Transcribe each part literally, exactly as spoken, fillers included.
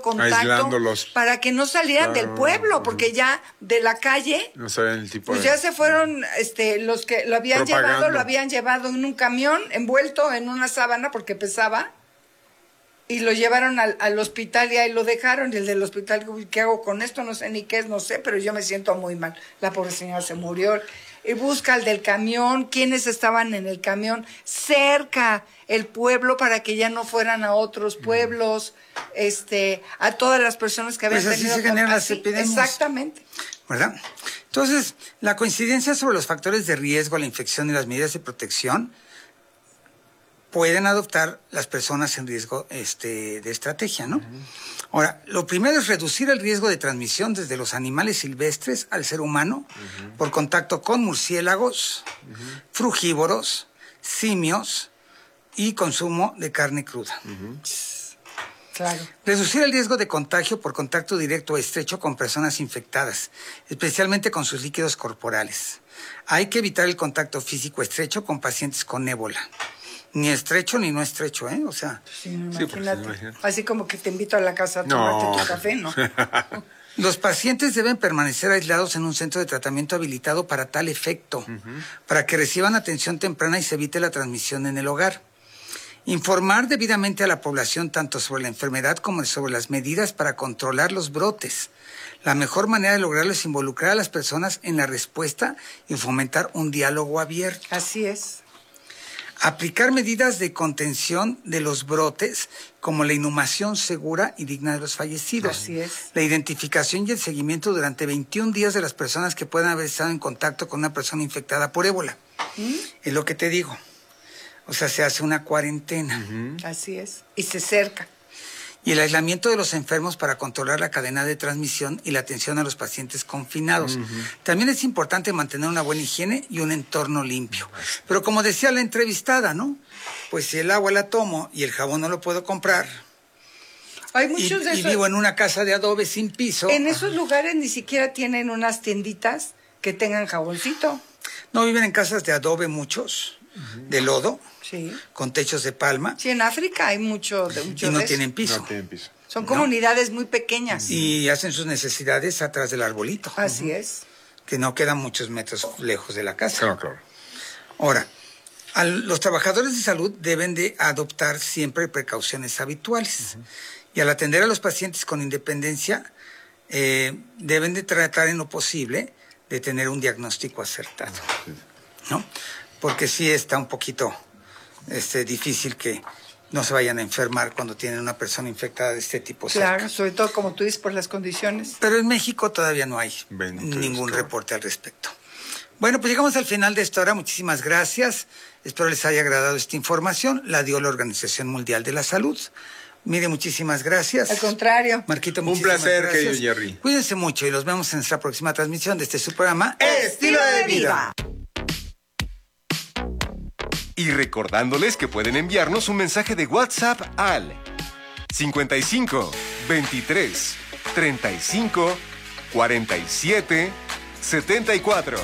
contacto aislándolos para que no salieran claro, del pueblo, uh-huh. porque ya de la calle, no saben el tipo pues de... ya se fueron, este, los que lo habían Propagando. llevado, lo habían llevado en un camión, envuelto en una sábana porque pesaba, y lo llevaron al, al hospital y ahí lo dejaron, y el del hospital, ¿qué hago con esto? No sé ni qué es, no sé, pero yo me siento muy mal. La pobre señora se murió. Y busca al del camión, quiénes estaban en el camión, cerca el pueblo para que ya no fueran a otros pueblos, mm. este, a todas las personas que habían pues así tenido se generan las así, epidemias. Exactamente. ¿Verdad? Entonces, la coincidencia sobre los factores de riesgo a la infección y las medidas de protección pueden adoptar las personas en riesgo este, de estrategia, ¿no? Uh-huh. Ahora, lo primero es reducir el riesgo de transmisión desde los animales silvestres al ser humano uh-huh. por contacto con murciélagos, uh-huh. frugívoros, simios y consumo de carne cruda. Uh-huh. Claro. Reducir el riesgo de contagio por contacto directo o estrecho con personas infectadas, especialmente con sus líquidos corporales. Hay que evitar el contacto físico estrecho con pacientes con ébola. Ni estrecho ni no estrecho, ¿eh? O sea... Sí, imagínate. Sí, así como que te invito a la casa a tomarte no. tu café, ¿no? Los pacientes deben permanecer aislados en un centro de tratamiento habilitado para tal efecto, uh-huh. para que reciban atención temprana y se evite la transmisión en el hogar. Informar debidamente a la población tanto sobre la enfermedad como sobre las medidas para controlar los brotes. La mejor manera de lograrlo es involucrar a las personas en la respuesta y fomentar un diálogo abierto. Así es. Aplicar medidas de contención de los brotes, como la inhumación segura y digna de los fallecidos. Así es. La identificación y el seguimiento durante veintiún días de las personas que puedan haber estado en contacto con una persona infectada por ébola. ¿Mm? Es lo que te digo. O sea, se hace una cuarentena. Uh-huh. Así es. Y se cerca. Y el aislamiento de los enfermos para controlar la cadena de transmisión y la atención a los pacientes confinados. Uh-huh. También es importante mantener una buena higiene y un entorno limpio. Pero como decía la entrevistada, ¿no? Pues si el agua la tomo y el jabón no lo puedo comprar. Hay muchos y, de esos. Y vivo en una casa de adobe sin piso. En esos lugares ni siquiera tienen unas tienditas que tengan jaboncito. No, viven en casas de adobe muchos, uh-huh. de lodo. Sí. Con techos de palma. Sí, en África hay mucho de mucho Y no de tienen piso. No tienen piso. Son comunidades no. muy pequeñas. Y hacen sus necesidades atrás del arbolito. Así uh-huh. es. Que no quedan muchos metros lejos de la casa. Claro, claro. Ahora, a los trabajadores de salud deben de adoptar siempre precauciones habituales. Uh-huh. Y al atender a los pacientes con independencia, eh, deben de tratar en lo posible de tener un diagnóstico acertado. Uh-huh. ¿No? Porque sí está un poquito... Este, difícil que no se vayan a enfermar cuando tienen una persona infectada de este tipo. Claro, cerca. sobre todo como tú dices, por las condiciones. Pero en México todavía no hay Bendito ningún reporte al respecto. Bueno, pues llegamos al final de esta hora. Muchísimas gracias. Espero les haya agradado esta información. La dio la Organización Mundial de la Salud. Mire, muchísimas gracias. Al contrario. Marquito, un placer, gracias. querido Jerry. Cuídense mucho y los vemos en nuestra próxima transmisión de este su programa Estilo de Vida. Y recordándoles que pueden enviarnos un mensaje de WhatsApp al cincuenta y cinco, veintitrés, treinta y cinco, cuarenta y siete, setenta y cuatro.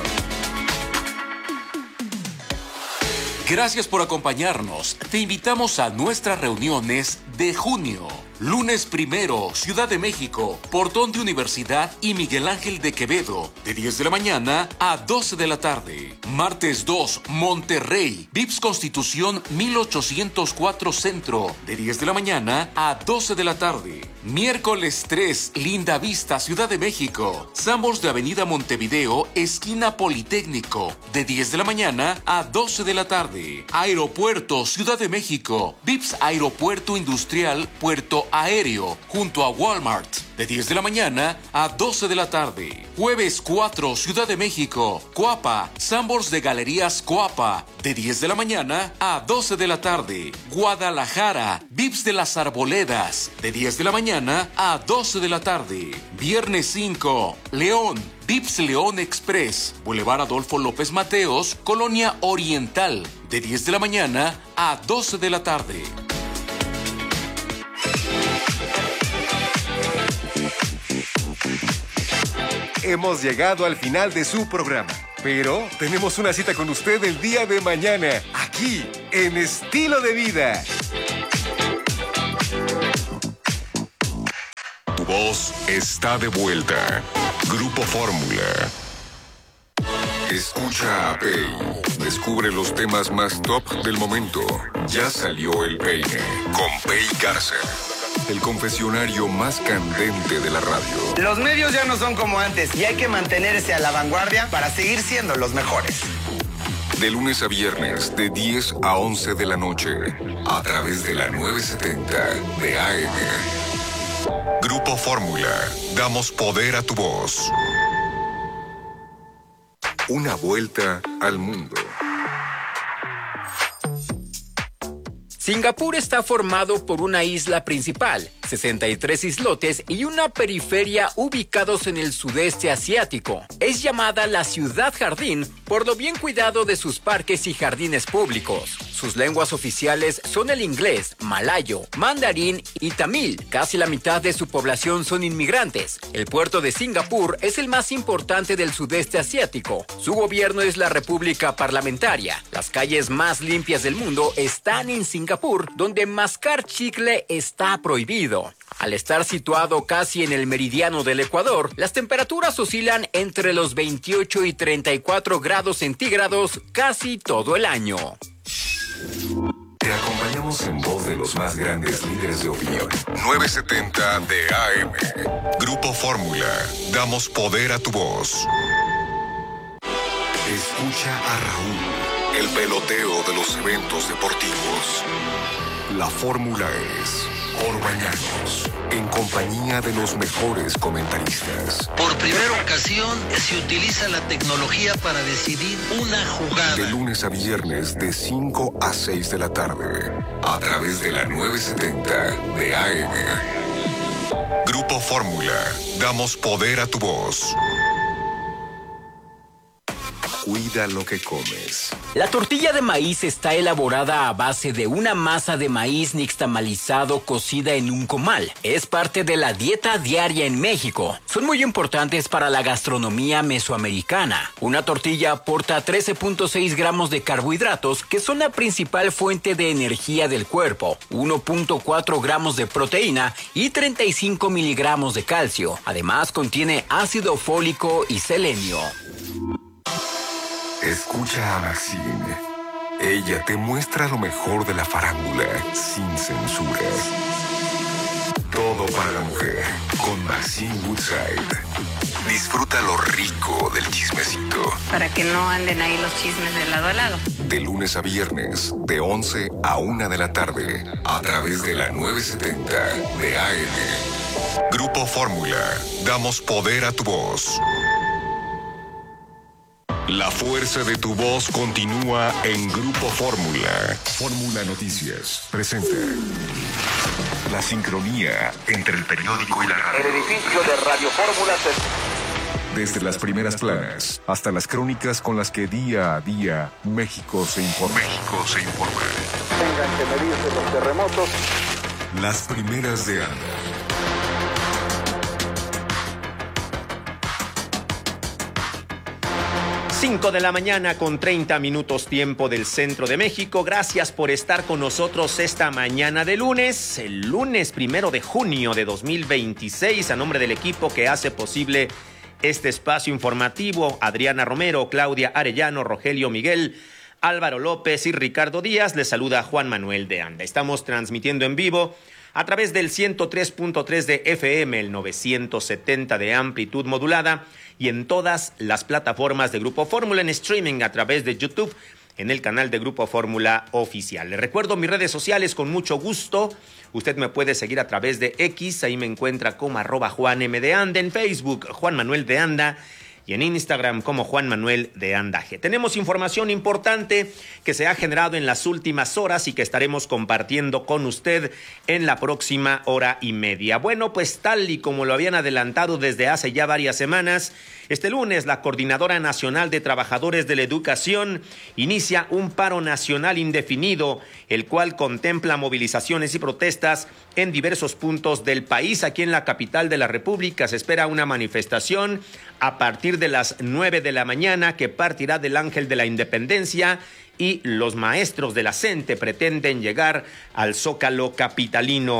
Gracias por acompañarnos. Te invitamos a nuestras reuniones de junio. Lunes primero, Ciudad de México, Portón de Universidad y Miguel Ángel de Quevedo, de diez de la mañana a doce de la tarde. Martes dos, Monterrey, Vips Constitución mil ochocientos cuatro Centro, de diez de la mañana a doce de la tarde. Miércoles tres, Linda Vista, Ciudad de México, Sambors de Avenida Montevideo, esquina Politécnico, de diez de la mañana a doce de la tarde. Aeropuerto, Ciudad de México, Vips Aeropuerto Industrial, Puerto Aéreo, junto a Walmart, de diez de la mañana a doce de la tarde. Jueves cuatro, Ciudad de México, Coapa, Sambors de Galerías Coapa, de diez de la mañana a doce de la tarde. Guadalajara, Vips de las Arboledas, de diez de la mañana a doce de la tarde. Viernes cinco, León, Vips León Express, Boulevard Adolfo López Mateos, Colonia Oriental, de diez de la mañana a doce de la tarde. Hemos llegado al final de su programa, pero tenemos una cita con usted el día de mañana, aquí, en Estilo de Vida. tu voz está de vuelta. Grupo Fórmula. Escucha a Pei. Descubre los temas más top del momento. Ya salió el peine con Pei Garza. El confesionario más candente de la radio. Los medios ya no son como antes y hay que mantenerse a la vanguardia para seguir siendo los mejores. De lunes a viernes, de diez a once de la noche, a través de la novecientos setenta de A M. Grupo Fórmula. Damos poder a tu voz. Una vuelta al mundo. Singapur está formado por una isla principal, sesenta y tres islotes y una periferia ubicados en el sudeste asiático. Es llamada la ciudad jardín por lo bien cuidado de sus parques y jardines públicos. Sus lenguas oficiales son el inglés, malayo, mandarín y tamil. Casi la mitad de su población son inmigrantes. El puerto de Singapur es el más importante del sudeste asiático. Su gobierno es la República Parlamentaria. Las calles más limpias del mundo están en Singapur, donde mascar chicle está prohibido. Al estar situado casi en el meridiano del Ecuador, las temperaturas oscilan entre los veintiocho y treinta y cuatro grados centígrados casi todo el año. Te acompañamos en voz de los más grandes líderes de opinión. novecientos setenta de A M. Grupo Fórmula. Damos poder a tu voz. Escucha a Raúl. El peloteo de los eventos deportivos. La fórmula es Orbañanos, en compañía de los mejores comentaristas. Por primera ocasión se utiliza la tecnología para decidir una jugada. De lunes a viernes de cinco a seis de la tarde, a través de la novecientos setenta de A M. Grupo Fórmula. Damos poder a tu voz. Cuida lo que comes. La tortilla de maíz está elaborada a base de una masa de maíz nixtamalizado cocida en un comal. Es parte de la dieta diaria en México. Son muy importantes para la gastronomía mesoamericana. Una tortilla aporta trece punto seis gramos de carbohidratos, que son la principal fuente de energía del cuerpo, uno punto cuatro gramos de proteína y treinta y cinco miligramos de calcio. Además, contiene ácido fólico y selenio. Escucha a Maxine. Ella te muestra lo mejor de la farándula sin censura. Todo para la mujer con Maxine Woodside. Disfruta lo rico del chismecito. Para que no anden ahí los chismes de lado a lado. De lunes a viernes, de once a una de la tarde, a través de la novecientos setenta de A M. Grupo Fórmula. Damos poder a tu voz. La fuerza de tu voz continúa en Grupo Fórmula. Fórmula Noticias presenta la sincronía entre el periódico y la radio. El edificio de Radio Fórmula se... Desde las primeras planas hasta las crónicas con las que día a día México se informa. México se informa. Tengan que medirse los terremotos. Las primeras de Ana. cinco de la mañana con treinta minutos tiempo del centro de México. Gracias por estar con nosotros esta mañana de lunes, el lunes primero de junio de dos mil veintiséis. A nombre del equipo que hace posible este espacio informativo, Adriana Romero, Claudia Arellano, Rogelio Miguel, Álvaro López y Ricardo Díaz, les saluda Juan Manuel de Anda. Estamos transmitiendo en vivo a través del ciento tres punto tres de F M, el novecientos setenta de amplitud modulada y en todas las plataformas de Grupo Fórmula en streaming a través de YouTube en el canal de Grupo Fórmula Oficial. Les recuerdo mis redes sociales con mucho gusto. Usted me puede seguir a través de X, ahí me encuentra como arroba Juan M. de Anda, en Facebook Juan Manuel de Anda y en Instagram como Juan Manuel de Anda G. Tenemos información importante que se ha generado en las últimas horas y que estaremos compartiendo con usted en la próxima hora y media. Bueno, pues tal y como lo habían adelantado desde hace ya varias semanas, este lunes la Coordinadora Nacional de Trabajadores de la Educación inicia un paro nacional indefinido, el cual contempla movilizaciones y protestas en diversos puntos del país. Aquí en la capital de la República se espera una manifestación a partir de las nueve de la mañana que partirá del Ángel de la Independencia y los maestros de la CENTE pretenden llegar al Zócalo capitalino.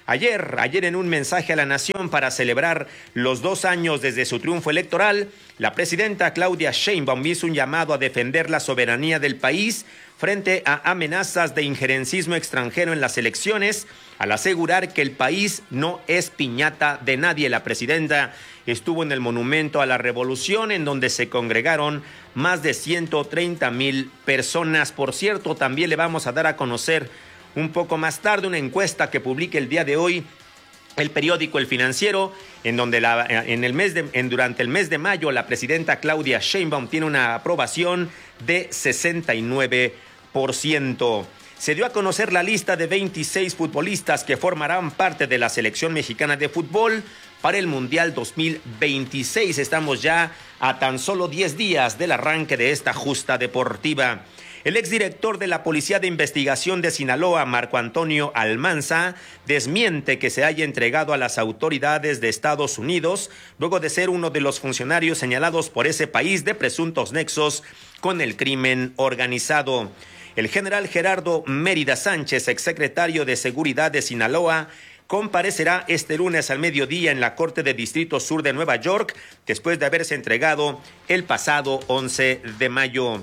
Ayer, ayer en un mensaje a la nación para celebrar los dos años desde su triunfo electoral, la presidenta Claudia Sheinbaum hizo un llamado a defender la soberanía del país frente a amenazas de injerencismo extranjero en las elecciones, al asegurar que el país no es piñata de nadie. La presidenta estuvo en el Monumento a la Revolución, en donde se congregaron más de ciento treinta mil personas. Por cierto, también le vamos a dar a conocer un poco más tarde una encuesta que publica el día de hoy el periódico El Financiero, en donde la, en el mes de, en, durante el mes de mayo la presidenta Claudia Sheinbaum tiene una aprobación de sesenta y nueve por ciento. Se dio a conocer la lista de veintiséis futbolistas que formarán parte de la selección mexicana de fútbol para el Mundial dos mil veintiséis. Estamos ya a tan solo diez días del arranque de esta justa deportiva. El exdirector de la Policía de Investigación de Sinaloa, Marco Antonio Almanza, desmiente que se haya entregado a las autoridades de Estados Unidos luego de ser uno de los funcionarios señalados por ese país de presuntos nexos con el crimen organizado. El general Gerardo Mérida Sánchez, exsecretario de Seguridad de Sinaloa, comparecerá este lunes al mediodía en la Corte de Distrito Sur de Nueva York, después de haberse entregado el pasado once de mayo.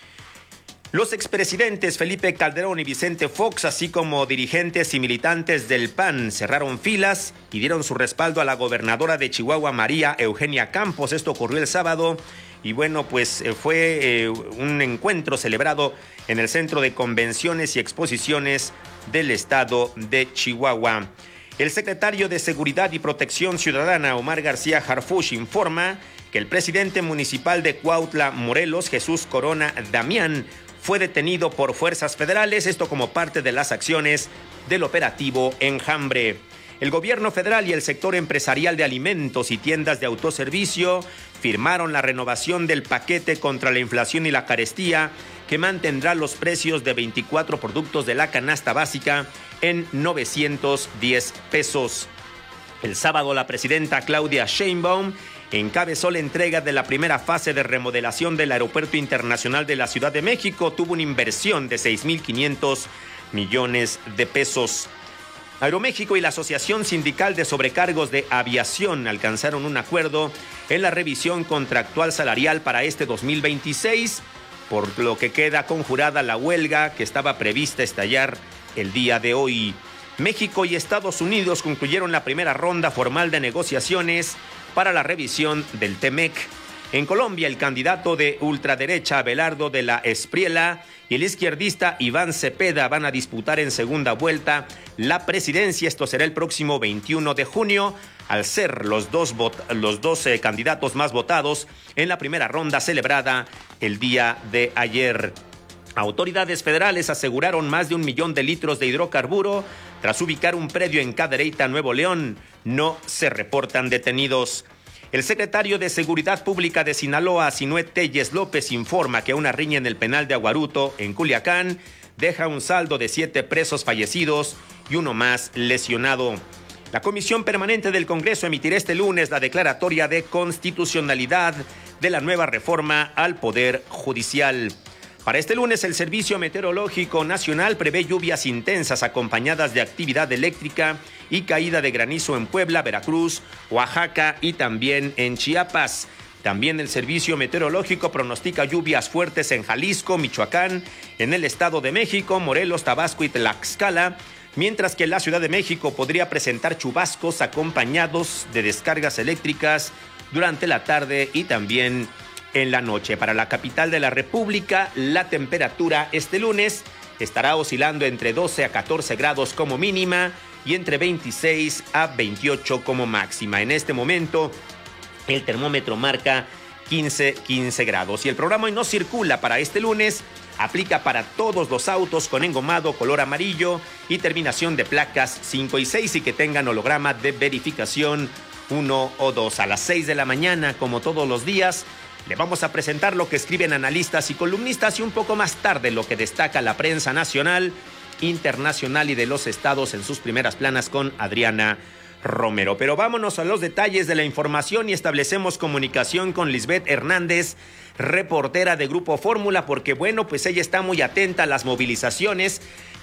Los expresidentes Felipe Calderón y Vicente Fox, así como dirigentes y militantes del P A N, cerraron filas y dieron su respaldo a la gobernadora de Chihuahua, María Eugenia Campos. Esto ocurrió el sábado y bueno, pues fue eh, un encuentro celebrado en el Centro de Convenciones y Exposiciones del estado de Chihuahua. El secretario de Seguridad y Protección Ciudadana, Omar García Harfuch, informa que el presidente municipal de Cuautla, Morelos, Jesús Corona Damián, fue detenido por fuerzas federales, esto como parte de las acciones del operativo Enjambre. El gobierno federal y el sector empresarial de alimentos y tiendas de autoservicio firmaron la renovación del paquete contra la inflación y la carestía, que mantendrá los precios de veinticuatro productos de la canasta básica en novecientos diez pesos. El sábado, la presidenta Claudia Sheinbaum encabezó la entrega de la primera fase de remodelación del Aeropuerto Internacional de la Ciudad de México. Tuvo una inversión de seis mil quinientos millones de pesos. Aeroméxico y la Asociación Sindical de Sobrecargos de Aviación alcanzaron un acuerdo en la revisión contractual salarial para este dos mil veintiséis, por lo que queda conjurada la huelga que estaba prevista estallar el día de hoy. México y Estados Unidos concluyeron la primera ronda formal de negociaciones para la revisión del T M E C. En Colombia, el candidato de ultraderecha Abelardo de la Espriella y el izquierdista Iván Cepeda van a disputar en segunda vuelta la presidencia. Esto será el próximo veintiuno de junio, al ser los dos, los dos eh, candidatos más votados en la primera ronda celebrada el día de ayer. Autoridades federales aseguraron más de un millón de litros de hidrocarburo tras ubicar un predio en Cadereyta, Nuevo León. No se reportan detenidos. El secretario de Seguridad Pública de Sinaloa, Sinué Telles López, informa que una riña en el penal de Aguaruto, en Culiacán, deja un saldo de siete presos fallecidos y uno más lesionado. La Comisión Permanente del Congreso emitirá este lunes la declaratoria de constitucionalidad de la nueva reforma al Poder Judicial. Para este lunes, el Servicio Meteorológico Nacional prevé lluvias intensas acompañadas de actividad eléctrica y caída de granizo en Puebla, Veracruz, Oaxaca y también en Chiapas. También el Servicio Meteorológico pronostica lluvias fuertes en Jalisco, Michoacán, en el Estado de México, Morelos, Tabasco y Tlaxcala, mientras que la Ciudad de México podría presentar chubascos acompañados de descargas eléctricas durante la tarde y también en la noche. Para la capital de la República, la temperatura este lunes estará oscilando entre doce a catorce grados como mínima y entre veintiséis a veintiocho como máxima. En este momento, el termómetro marca quince, quince grados. Y el programa Hoy No Circula para este lunes aplica para todos los autos con engomado color amarillo y terminación de placas cinco y seis y que tengan holograma de verificación uno o dos. A las seis de la mañana, como todos los días, le vamos a presentar lo que escriben analistas y columnistas y un poco más tarde lo que destaca la prensa nacional, internacional y de los estados en sus primeras planas con Adriana Romero. Pero vámonos a los detalles de la información y establecemos comunicación con Lisbeth Hernández, reportera de Grupo Fórmula, porque bueno, pues ella está muy atenta a las movilizaciones que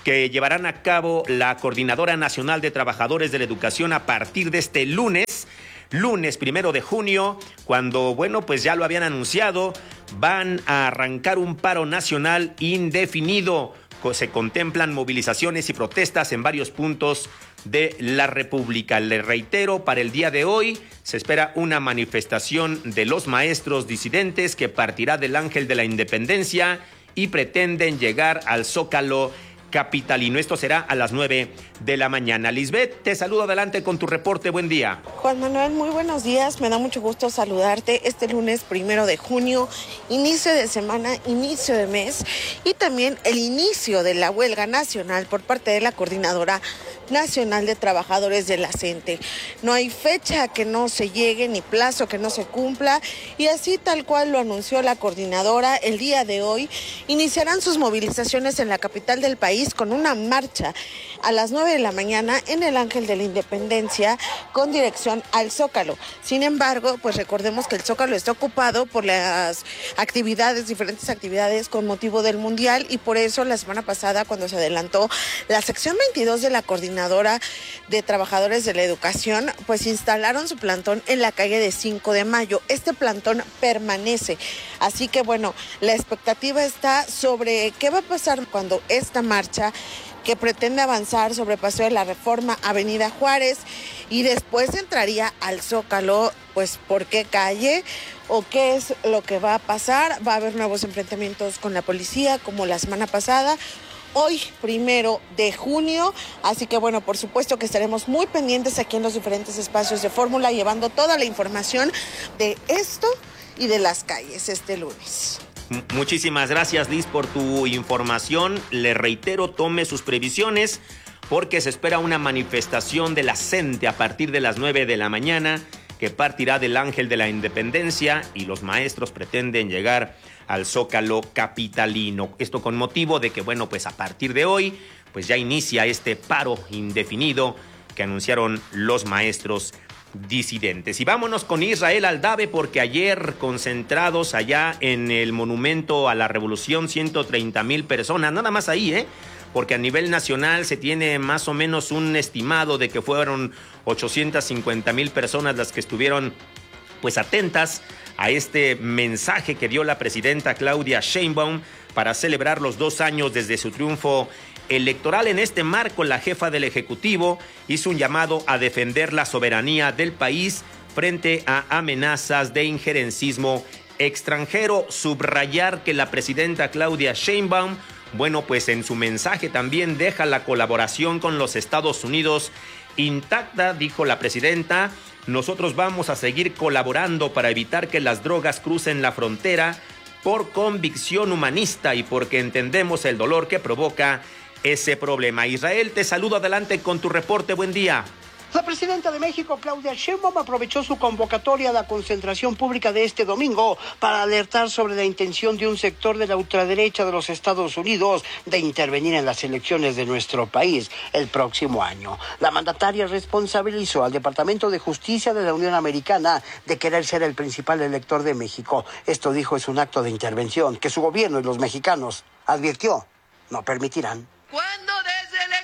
que llevarán a cabo la Coordinadora Nacional de Trabajadores de la Educación a partir de este lunes, lunes primero de junio, cuando, bueno, pues ya lo habían anunciado, van a arrancar un paro nacional indefinido. Se contemplan movilizaciones y protestas en varios puntos de la República. Le reitero, para el día de hoy se espera una manifestación de los maestros disidentes que partirá del Ángel de la Independencia y pretenden llegar al Zócalo capitalino. Esto será a las nueve de la mañana. Lisbeth, te saludo, adelante con tu reporte. Buen día. Juan Manuel, muy buenos días. Me da mucho gusto saludarte este lunes primero de junio, inicio de semana, inicio de mes y también el inicio de la huelga nacional por parte de la Coordinadora Nacional de Trabajadores de la CENTE. No hay fecha que no se llegue ni plazo que no se cumpla y así tal cual lo anunció la coordinadora, el día de hoy iniciarán sus movilizaciones en la capital del país con una marcha a las nueve de la mañana en el Ángel de la Independencia con dirección al Zócalo. Sin embargo, pues recordemos que el Zócalo está ocupado por las actividades, diferentes actividades con motivo del Mundial y por eso la semana pasada cuando se adelantó la sección veintidós de la Coordinadora de Trabajadores de la Educación, pues instalaron su plantón en la calle de cinco de mayo. Este plantón permanece. Así que bueno, la expectativa está sobre qué va a pasar cuando esta marcha que pretende avanzar sobre Paseo de la Reforma, Avenida Juárez, y después entraría al Zócalo, pues ¿por qué calle? ¿O qué es lo que va a pasar? ¿Va a haber nuevos enfrentamientos con la policía como la semana pasada? Hoy, primero de junio, así que bueno, por supuesto que estaremos muy pendientes aquí en los diferentes espacios de Fórmula, llevando toda la información de esto y de las calles este lunes. Muchísimas gracias, Liz, por tu información. Le reitero, tome sus previsiones porque se espera una manifestación de la CENTE a partir de las nueve de la mañana que partirá del Ángel de la Independencia y los maestros pretenden llegar al Zócalo capitalino. Esto con motivo de que, bueno, pues a partir de hoy, pues ya inicia este paro indefinido que anunciaron los maestros disidentes. Y vámonos con Israel Aldave porque ayer concentrados allá en el Monumento a la Revolución, ciento treinta mil personas, nada más ahí, ¿eh? Porque a nivel nacional se tiene más o menos un estimado de que fueron ochocientas cincuenta mil personas las que estuvieron pues atentas a este mensaje que dio la presidenta Claudia Sheinbaum para celebrar los dos años desde su triunfo electoral. En este marco, la jefa del Ejecutivo hizo un llamado a defender la soberanía del país frente a amenazas de injerencismo extranjero. Subrayar que la presidenta Claudia Sheinbaum, bueno, pues en su mensaje también deja la colaboración con los Estados Unidos intacta, dijo la presidenta. Nosotros vamos a seguir colaborando para evitar que las drogas crucen la frontera por convicción humanista y porque entendemos el dolor que provoca ese problema. Israel, te saludo, adelante con tu reporte. Buen día. La presidenta de México, Claudia Sheinbaum, aprovechó su convocatoria a la concentración pública de este domingo para alertar sobre la intención de un sector de la ultraderecha de los Estados Unidos de intervenir en las elecciones de nuestro país el próximo año. La mandataria responsabilizó al Departamento de Justicia de la Unión Americana de querer ser el principal elector de México. Esto, dijo, es un acto de intervención que su gobierno y los mexicanos, advirtió, no permitirán. Cuando desde el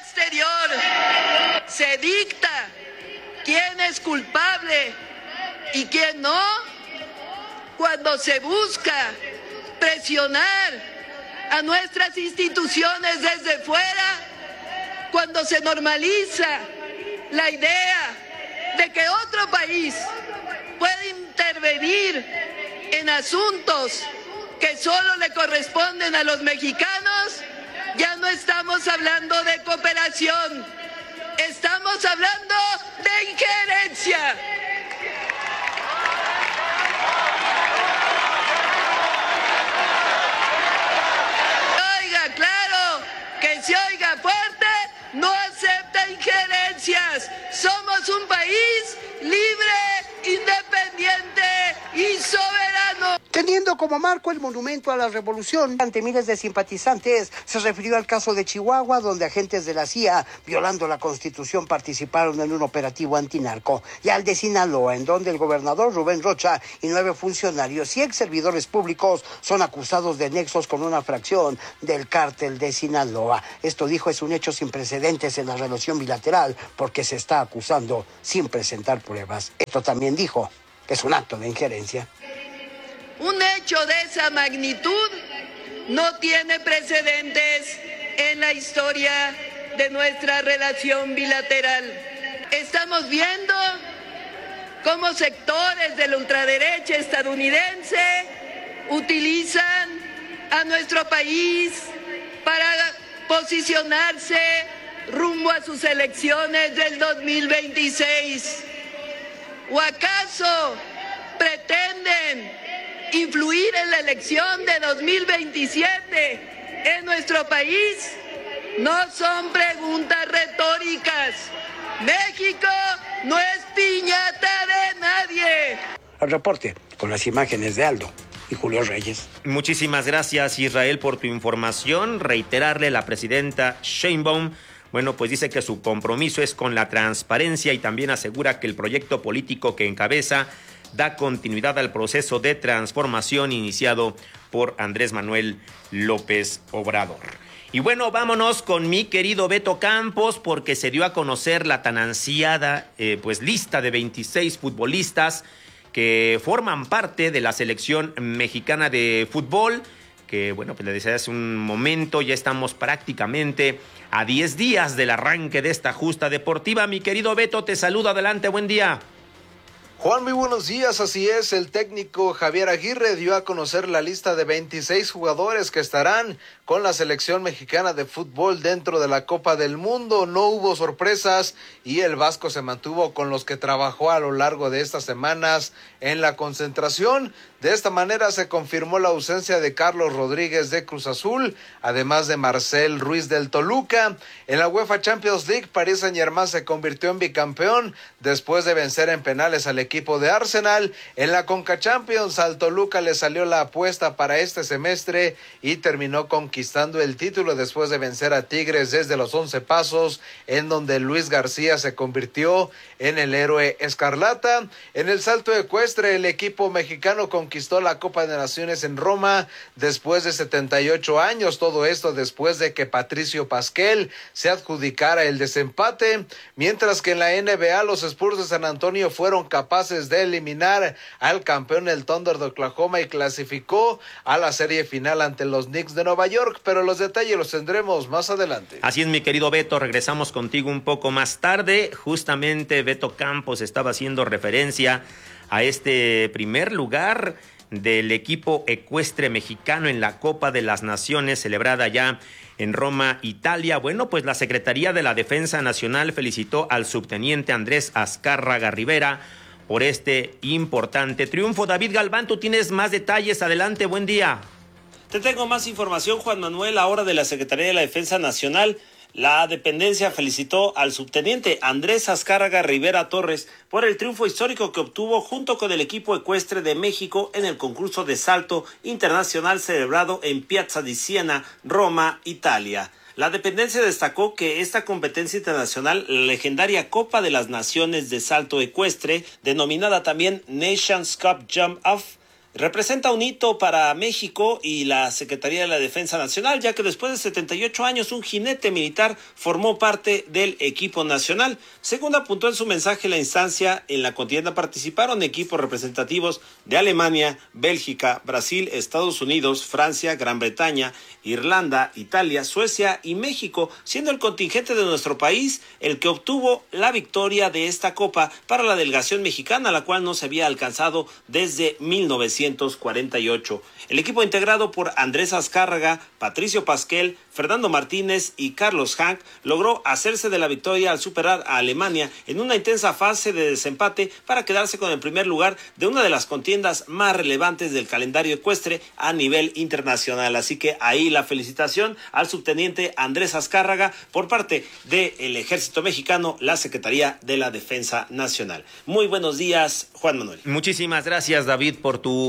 exterior se dicta quién es culpable y quién no, cuando se busca presionar a nuestras instituciones desde fuera, cuando se normaliza la idea de que otro país puede intervenir en asuntos que solo le corresponden a los mexicanos, ya no estamos hablando de cooperación, estamos hablando de injerencia. Oiga, claro, que se oiga fuerte, no acepta injerencias. Somos un país libre, independiente y soberano. Teniendo Teniendo como marco el monumento a la revolución ante miles de simpatizantes, se refirió al caso de Chihuahua, donde agentes de la C I A, violando la Constitución, participaron en un operativo antinarco, y al de Sinaloa, en donde el gobernador Rubén Rocha y nueve funcionarios y ex servidores públicos son acusados de nexos con una fracción del cártel de Sinaloa. Esto, dijo, es un hecho sin precedentes en la relación bilateral, porque se está acusando sin presentar pruebas. Esto también dijo que es un acto de injerencia. Un hecho de esa magnitud no tiene precedentes en la historia de nuestra relación bilateral. Estamos viendo cómo sectores de la ultraderecha estadounidense utilizan a nuestro país para posicionarse rumbo a sus elecciones del dos mil veintiséis. ¿O acaso pretenden influir en la elección de dos mil veintisiete en nuestro país? No son preguntas retóricas. México no es piñata de nadie. Al reporte con las imágenes de Aldo y Julio Reyes. Muchísimas gracias, Israel, por tu información. Reiterarle a la presidenta Sheinbaum, bueno, pues dice que su compromiso es con la transparencia y también asegura que el proyecto político que encabeza da continuidad al proceso de transformación iniciado por Andrés Manuel López Obrador. Y bueno, vámonos con mi querido Beto Campos, porque se dio a conocer la tan ansiada eh, pues lista de veintiséis futbolistas que forman parte de la selección mexicana de fútbol, que bueno, pues le decía hace un momento, ya estamos prácticamente a diez días del arranque de esta justa deportiva. Mi querido Beto, te saludo, adelante, buen día. Juan, muy buenos días. Así es, el técnico Javier Aguirre dio a conocer la lista de veintiséis jugadores que estarán con la selección mexicana de fútbol dentro de la Copa del Mundo. No hubo sorpresas y el Vasco se mantuvo con los que trabajó a lo largo de estas semanas en la concentración. De esta manera se confirmó la ausencia de Carlos Rodríguez de Cruz Azul, además de Marcel Ruiz del Toluca. En la UEFA Champions League, Paris Saint-Germain se convirtió en bicampeón después de vencer en penales al equipo de Arsenal. En la Conca Champions, al Toluca le salió la apuesta para este semestre y terminó conquistando el título después de vencer a Tigres desde los once pasos, en donde Luis García se convirtió en el héroe escarlata. En el salto ecuestre, el equipo mexicano conquistó la Copa de Naciones en Roma después de setenta y ocho años. Todo esto después de que Patricio Pasquel se adjudicara el desempate, mientras que en la N B A los Spurs de San Antonio fueron capaces de eliminar al campeón el Thunder de Oklahoma y clasificó a la serie final ante los Knicks de Nueva York, pero los detalles los tendremos más adelante. Así es, mi querido Beto, regresamos contigo un poco más tarde. Justamente Beto Campos estaba haciendo referencia a este primer lugar del equipo ecuestre mexicano en la Copa de las Naciones celebrada ya en Roma, Italia. Bueno, pues la Secretaría de la Defensa Nacional felicitó al subteniente Andrés Azcárraga Rivera por este importante triunfo. David Galván, tú tienes más detalles, adelante, buen día. Te tengo más información, Juan Manuel, ahora de la Secretaría de la Defensa Nacional. La dependencia felicitó al subteniente Andrés Azcárraga Rivera Torres por el triunfo histórico que obtuvo junto con el equipo ecuestre de México en el concurso de salto internacional celebrado en Piazza di Siena, Roma, Italia. La dependencia destacó que esta competencia internacional, la legendaria Copa de las Naciones de Salto Ecuestre, denominada también Nations Cup Jump Off, representa un hito para México y la Secretaría de la Defensa Nacional, ya que después de setenta y ocho años un jinete militar formó parte del equipo nacional. Según apuntó en su mensaje la instancia, en la contienda participaron equipos representativos de Alemania, Bélgica, Brasil, Estados Unidos, Francia, Gran Bretaña, Irlanda, Italia, Suecia y México, siendo el contingente de nuestro país el que obtuvo la victoria de esta copa para la delegación mexicana, la cual no se había alcanzado desde mil novecientos cuarenta y ocho. El equipo integrado por Andrés Azcárraga, Patricio Pasquel, Fernando Martínez y Carlos Hank logró hacerse de la victoria al superar a Alemania en una intensa fase de desempate para quedarse con el primer lugar de una de las contiendas más relevantes del calendario ecuestre a nivel internacional. Así que ahí la felicitación al subteniente Andrés Azcárraga por parte del Ejército Mexicano, la Secretaría de la Defensa Nacional. Muy buenos días, Juan Manuel. Muchísimas gracias, David, por tu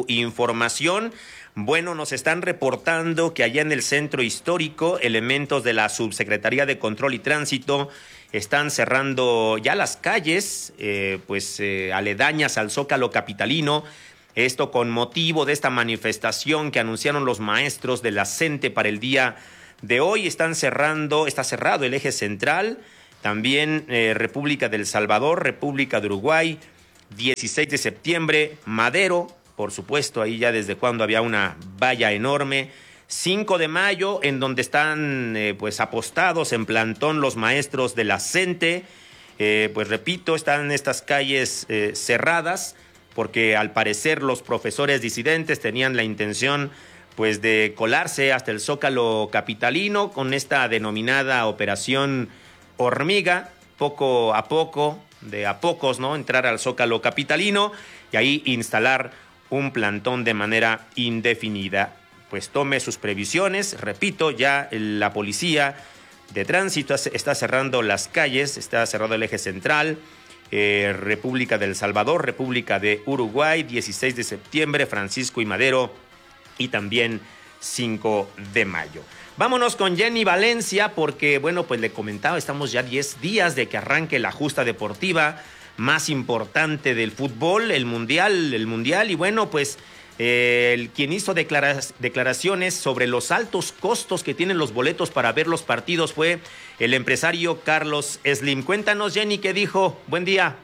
información. Bueno, nos están reportando que allá en el centro histórico, elementos de la Subsecretaría de Control y Tránsito están cerrando ya las calles, eh, pues eh, aledañas al Zócalo capitalino. Esto con motivo de esta manifestación que anunciaron los maestros de la CENTE para el día de hoy. Están cerrando, está cerrado el eje central, también eh, República del Salvador, República de Uruguay, dieciséis de septiembre, Madero, por supuesto, ahí ya desde cuando había una valla enorme. cinco de mayo, en donde están eh, pues apostados en plantón los maestros de la CENTE. Eh, pues repito, están estas calles eh, cerradas porque al parecer los profesores disidentes tenían la intención pues de colarse hasta el Zócalo capitalino con esta denominada Operación Hormiga, poco a poco, de a pocos, ¿no? Entrar al Zócalo capitalino y ahí instalar un plantón de manera indefinida. Pues tome sus previsiones, repito, ya la policía de tránsito está cerrando las calles, está cerrado el eje central, eh, República del Salvador, República de Uruguay, dieciséis de septiembre, Francisco y Madero y también cinco de mayo. Vámonos con Jenny Valencia porque, bueno, pues le comentaba, estamos ya diez días de que arranque la justa deportiva más importante del fútbol, el Mundial, el Mundial, y bueno, pues eh, el, quien hizo declara- declaraciones sobre los altos costos que tienen los boletos para ver los partidos fue el empresario Carlos Slim. Cuéntanos, Jenny, ¿qué dijo? Buen día.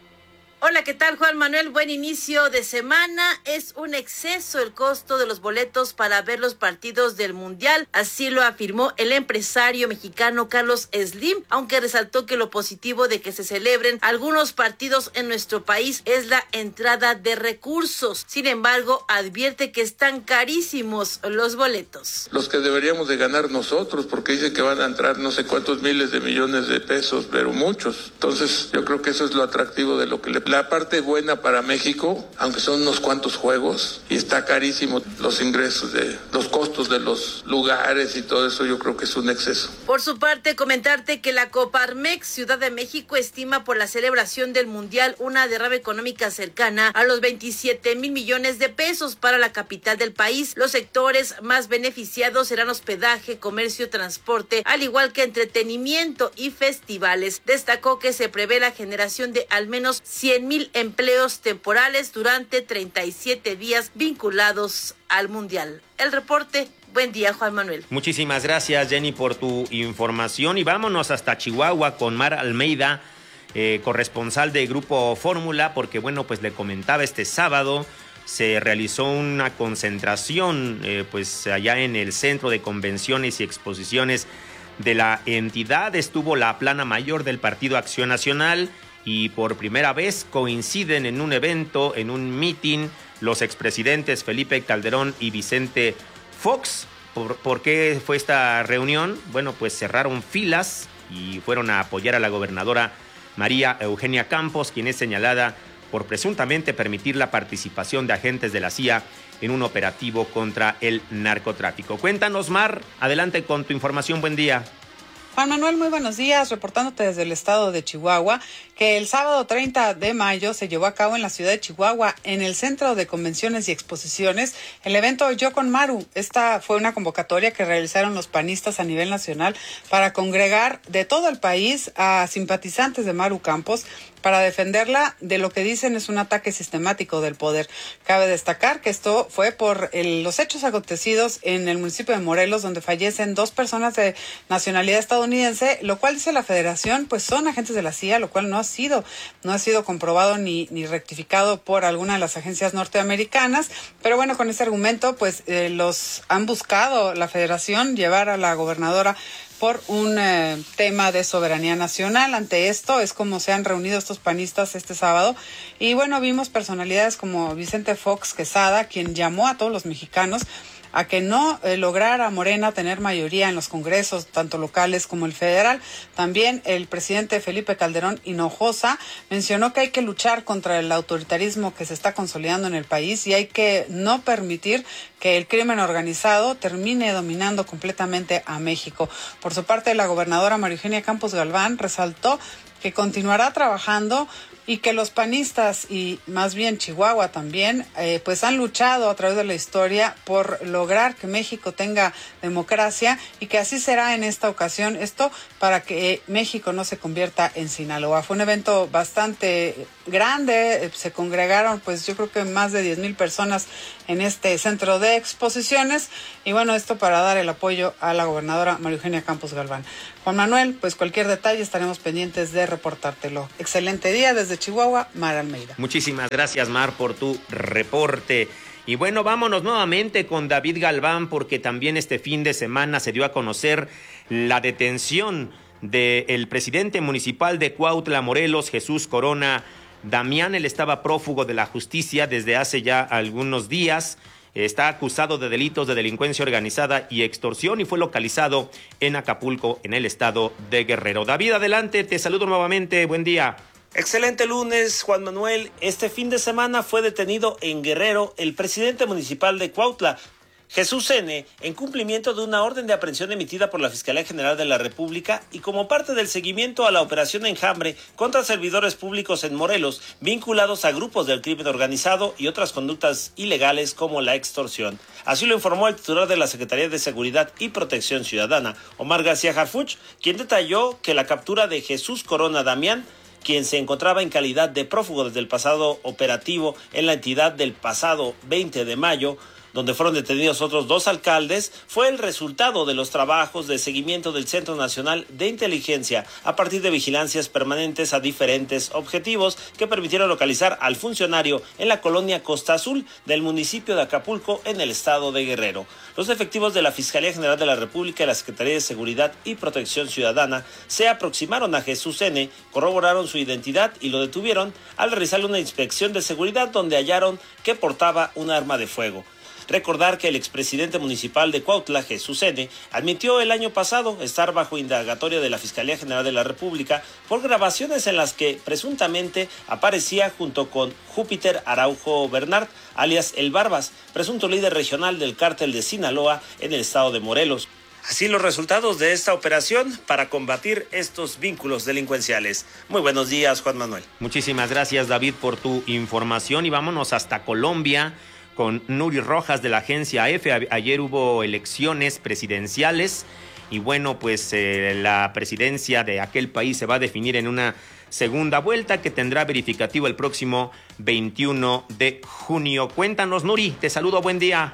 Hola, ¿qué tal, Juan Manuel? Buen inicio de semana. Es un exceso el costo de los boletos para ver los partidos del Mundial. Así lo afirmó el empresario mexicano Carlos Slim, aunque resaltó que lo positivo de que se celebren algunos partidos en nuestro país es la entrada de recursos. Sin embargo, advierte que están carísimos los boletos. Los que deberíamos de ganar nosotros, porque dice que van a entrar no sé cuántos miles de millones de pesos, pero muchos. Entonces, yo creo que eso es lo atractivo de lo que le... La parte buena para México, aunque son unos cuantos juegos, y está carísimo los ingresos, de los costos de los lugares y todo eso, yo creo que es un exceso. Por su parte, comentarte que la Coparmex Ciudad de México estima por la celebración del Mundial una derrama económica cercana a los veintisiete mil millones de pesos para la capital del país. Los sectores más beneficiados serán hospedaje, comercio, transporte, al igual que entretenimiento y festivales. Destacó que se prevé la generación de al menos cien mil empleos temporales durante treinta y siete días vinculados al Mundial. El reporte. Buen día, Juan Manuel. Muchísimas gracias, Jenny, por tu información. Y vámonos hasta Chihuahua con Mar Almeida, eh, corresponsal de Grupo Fórmula, porque, bueno, pues le comentaba este sábado, se realizó una concentración, eh, pues allá en el Centro de Convenciones y Exposiciones de la entidad. Estuvo la plana mayor del Partido Acción Nacional, y por primera vez coinciden en un evento, en un meeting, los expresidentes Felipe Calderón y Vicente Fox. ¿Por, ¿Por qué fue esta reunión? Bueno, pues cerraron filas y fueron a apoyar a la gobernadora María Eugenia Campos, quien es señalada por presuntamente permitir la participación de agentes de la C I A en un operativo contra el narcotráfico. Cuéntanos, Mar, adelante con tu información, buen día. Juan Manuel, muy buenos días, reportándote desde el estado de Chihuahua, que el sábado treinta de mayo se llevó a cabo en la ciudad de Chihuahua, en el Centro de Convenciones y Exposiciones, el evento Yo con Maru. Esta fue una convocatoria que realizaron los panistas a nivel nacional para congregar de todo el país a simpatizantes de Maru Campos para defenderla de lo que dicen es un ataque sistemático del poder. Cabe destacar que esto fue por el, los hechos acontecidos en el municipio de Morelos, donde fallecen dos personas de nacionalidad estadounidense, lo cual dice la Federación, pues son agentes de la C I A, lo cual no ha sido, no ha sido comprobado ni, ni rectificado por alguna de las agencias norteamericanas. Pero bueno, con ese argumento, pues eh, los han buscado la Federación llevar a la gobernadora por un eh, tema de soberanía nacional. Ante esto es como se han reunido estos panistas este sábado. Y bueno, vimos personalidades como Vicente Fox Quesada, quien llamó a todos los mexicanos a que no eh, lograra Morena tener mayoría en los congresos, tanto locales como el federal. También el presidente Felipe Calderón Hinojosa mencionó que hay que luchar contra el autoritarismo que se está consolidando en el país y hay que no permitir que el crimen organizado termine dominando completamente a México. Por su parte, la gobernadora María Eugenia Campos Galván resaltó que continuará trabajando y que los panistas y más bien Chihuahua también, eh, pues han luchado a través de la historia por lograr que México tenga democracia y que así será en esta ocasión. Esto para que eh, México no se convierta en Sinaloa. Fue un evento bastante grande, eh, se congregaron pues yo creo que más de diez mil personas en este centro de exposiciones y bueno, esto para dar el apoyo a la gobernadora María Eugenia Campos Galván. Juan Manuel, pues cualquier detalle estaremos pendientes de reportártelo. Excelente día desde Chihuahua, Mar Almeida. Muchísimas gracias, Mar, por tu reporte. Y bueno, vámonos nuevamente con David Galván, porque también este fin de semana se dio a conocer la detención del presidente municipal de Cuautla, Morelos, Jesús Corona Damián. Él estaba prófugo de la justicia desde hace ya algunos días. Está acusado de delitos de delincuencia organizada y extorsión y fue localizado en Acapulco, en el estado de Guerrero. David, adelante, te saludo nuevamente, buen día. Excelente lunes, Juan Manuel. Este fin de semana fue detenido en Guerrero el presidente municipal de Cuautla, Jesús N., en cumplimiento de una orden de aprehensión emitida por la Fiscalía General de la República y como parte del seguimiento a la operación Enjambre contra servidores públicos en Morelos, vinculados a grupos del crimen organizado y otras conductas ilegales como la extorsión. Así lo informó el titular de la Secretaría de Seguridad y Protección Ciudadana, Omar García Harfuch, quien detalló que la captura de Jesús Corona Damián, quien se encontraba en calidad de prófugo desde el pasado operativo en la entidad del pasado veinte de mayo, donde fueron detenidos otros dos alcaldes, fue el resultado de los trabajos de seguimiento del Centro Nacional de Inteligencia a partir de vigilancias permanentes a diferentes objetivos que permitieron localizar al funcionario en la colonia Costa Azul del municipio de Acapulco en el estado de Guerrero. Los efectivos de la Fiscalía General de la República y la Secretaría de Seguridad y Protección Ciudadana se aproximaron a Jesús N., corroboraron su identidad y lo detuvieron al realizarle una inspección de seguridad donde hallaron que portaba un arma de fuego. Recordar que el expresidente municipal de Cuautla, Jesús N., admitió el año pasado estar bajo indagatoria de la Fiscalía General de la República por grabaciones en las que presuntamente aparecía junto con Júpiter Araujo Bernard, alias El Barbas, presunto líder regional del cártel de Sinaloa en el estado de Morelos. Así los resultados de esta operación para combatir estos vínculos delincuenciales. Muy buenos días, Juan Manuel. Muchísimas gracias, David, por tu información y vámonos hasta Colombia con Nuri Rojas de la agencia F. Ayer hubo elecciones presidenciales y bueno, pues eh, la presidencia de aquel país se va a definir en una segunda vuelta que tendrá verificativo el próximo veintiuno de junio. Cuéntanos, Nuri, te saludo, buen día.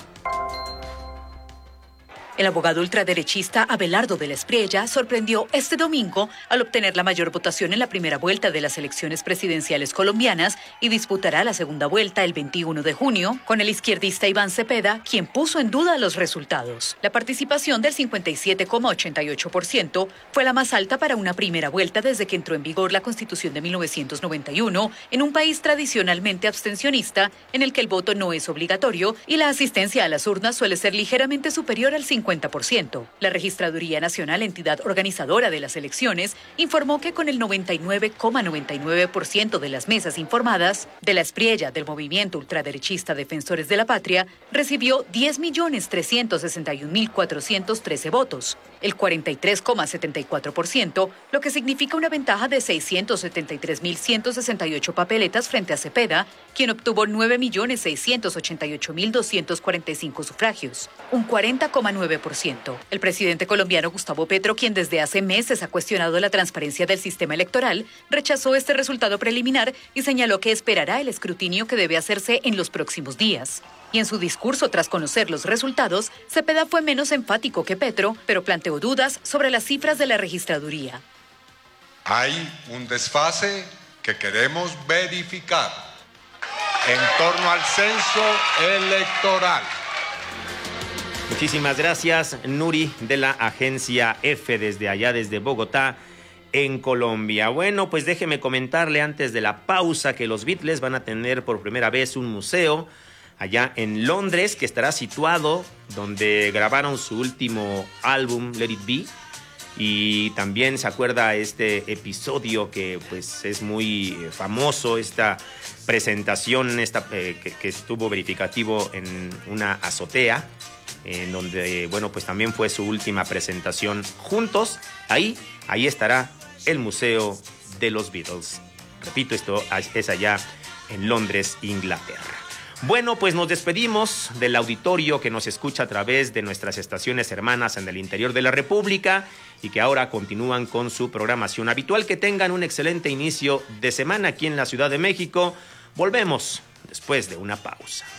El abogado ultraderechista Abelardo de la Espriella sorprendió este domingo al obtener la mayor votación en la primera vuelta de las elecciones presidenciales colombianas y disputará la segunda vuelta el veintiuno de junio con el izquierdista Iván Cepeda, quien puso en duda los resultados. La participación del cincuenta y siete coma ochenta y ocho por ciento fue la más alta para una primera vuelta desde que entró en vigor la Constitución de mil novecientos noventa y uno en un país tradicionalmente abstencionista en el que el voto no es obligatorio y la asistencia a las urnas suele ser ligeramente superior al cincuenta por ciento. La Registraduría Nacional, entidad organizadora de las elecciones, informó que con el noventa y nueve coma noventa y nueve por ciento de las mesas informadas, de la Espriella del movimiento ultraderechista Defensores de la Patria recibió diez millones trescientos sesenta y un mil cuatrocientos trece votos, el cuarenta y tres coma setenta y cuatro por ciento, lo que significa una ventaja de seiscientos setenta y tres mil ciento sesenta y ocho papeletas frente a Cepeda, quien obtuvo nueve millones seiscientos ochenta y ocho mil doscientos cuarenta y cinco sufragios, un cuarenta coma nueve por ciento. El presidente colombiano Gustavo Petro, quien desde hace meses ha cuestionado la transparencia del sistema electoral, rechazó este resultado preliminar y señaló que esperará el escrutinio que debe hacerse en los próximos días. Y en su discurso tras conocer los resultados, Cepeda fue menos enfático que Petro, pero planteó dudas sobre las cifras de la registraduría. Hay un desfase que queremos verificar en torno al censo electoral. Muchísimas gracias, Nuri, de la agencia F, desde allá, desde Bogotá, en Colombia. Bueno, pues déjeme comentarle antes de la pausa que los Beatles van a tener por primera vez un museo allá en Londres, que estará situado donde grabaron su último álbum, Let It Be. Y también se acuerda este episodio que pues es muy famoso, esta presentación esta, eh, que, que estuvo verificativo en una azotea, en donde, bueno, pues también fue su última presentación juntos. Ahí, ahí estará el Museo de los Beatles. Repito, esto es allá en Londres, Inglaterra. Bueno, pues nos despedimos del auditorio que nos escucha a través de nuestras estaciones hermanas en el interior de la República y que ahora continúan con su programación habitual. Que tengan un excelente inicio de semana aquí en la Ciudad de México. Volvemos después de una pausa.